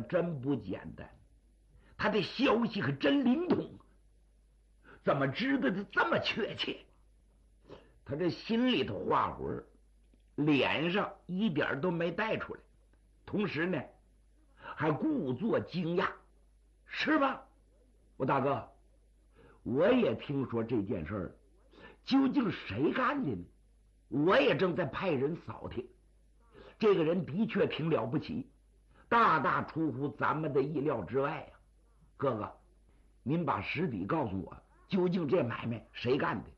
真不简单，他的消息可真灵通，怎么知道的这么确切？他这心里头话魂，脸上一点都没带出来，同时呢，还故作惊讶，是吧？我大哥，我也听说这件事儿，究竟谁干的呢？我也正在派人扫听，这个人的确挺了不起，大大出乎咱们的意料之外呀。哥哥，您把实底告诉我，究竟这买卖谁干的？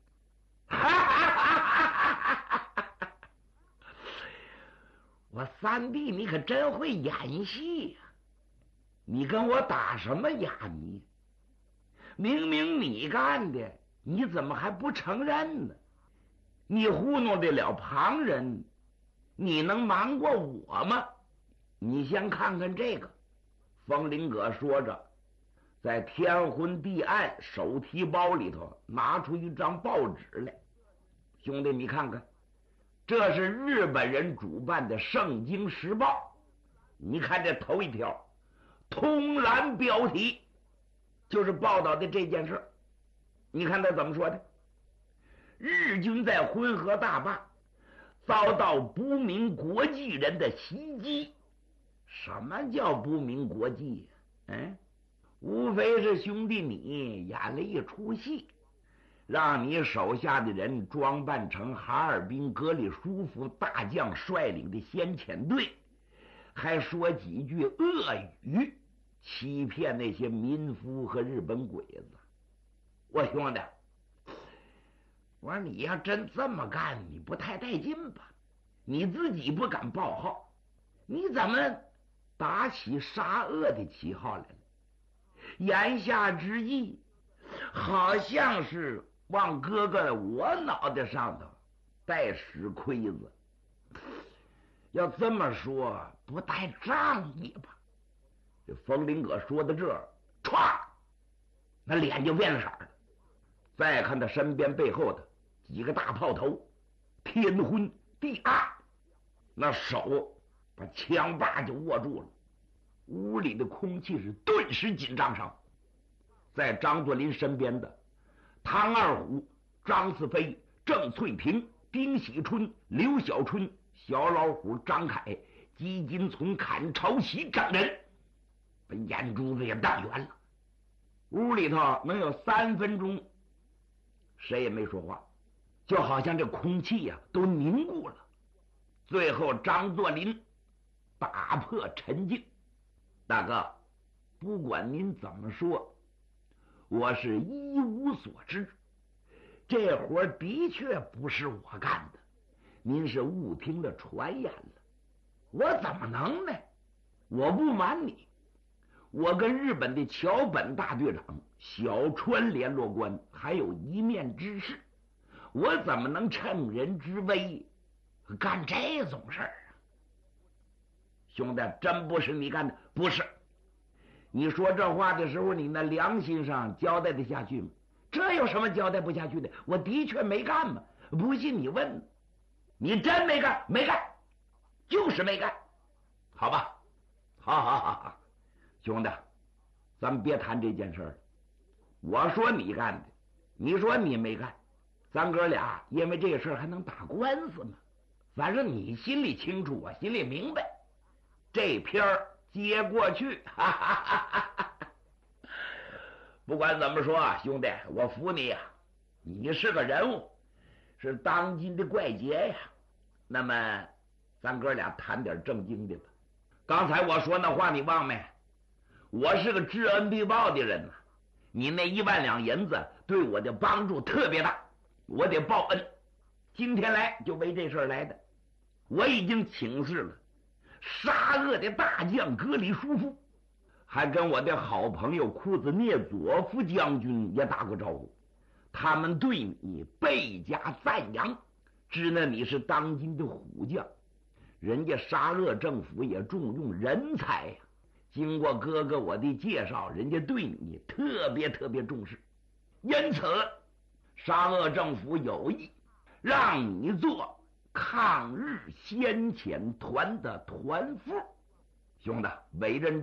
我三弟，你可真会演戏呀！你跟我打什么哑谜？明明你干的，你怎么还不承认呢？你糊弄得了旁人，你能瞒过我吗？你先看看这个。风林阁说着，在天昏地暗手提包里头拿出一张报纸来。兄弟，你看看，这是日本人主办的《圣经时报》。你看这头一条，通栏标题就是报道的这件事。你看他怎么说的？日军在浑河大坝遭到不明国际人的袭击。什么叫不明国际呀？无非是兄弟你演了一出戏，让你手下的人装扮成哈尔滨格里舒夫大将率领的先遣队，还说几句恶语，欺骗那些民夫和日本鬼子。我兄弟，我说你要真这么干，你不太带劲吧？你自己不敢报号，你怎么打起杀恶的旗号来了？言下之意，好像是往哥哥我脑袋上头带石盔子。要这么说，不太仗义吧？这风林阁说到这儿，歘，那脸就变了色了。再看他身边背后的几个大炮头，天昏地暗，那手把枪把就握住了。屋里的空气是顿时紧张上。在张作霖身边的唐二虎、张四飞、郑翠萍、丁喜春、刘小春、小老虎张凯、姬金从、阚朝喜等人，把眼珠子也瞪圆了。屋里头能有3分钟谁也没说话，就好像这空气呀都凝固了。最后张作霖打破沉静：大哥，不管您怎么说，我是一无所知，这活的确不是我干的，您是误听了传言了。我怎么能呢？我不瞒你，我跟日本的桥本大队长、小川联络官还有一面之事，我怎么能趁人之危干这种事儿啊？兄弟，真不是你干的？不是。你说这话的时候，你那良心上交代得下去吗？这有什么交代不下去的？我的确没干嘛，不信你问。你真没干？没干，就是没干。好吧，好，兄弟，咱们别谈这件事了。我说你干的，你说你没干，咱哥俩因为这个事还能打官司吗？反正你心里清楚，我心里明白。这篇接过去，哈哈哈哈哈。不管怎么说啊，兄弟，我服你呀，你是个人物，是当今的怪杰呀。那么咱哥俩谈点正经的吧。刚才我说那话你忘没？我是个知恩必报的人呐，你那1万两银子对我的帮助特别大，我得报恩。今天来就为这事来的。我已经请示了杀恶的大将格里舒夫，还跟我的好朋友库兹涅佐夫将军也打过招呼，他们对你倍加赞扬，知道你是当今的虎将，人家沙俄政府也重用人才呀。经过哥哥我的介绍，人家对你特别重视，因此沙俄政府有意让你做抗日先遣团的团副。兄弟，为人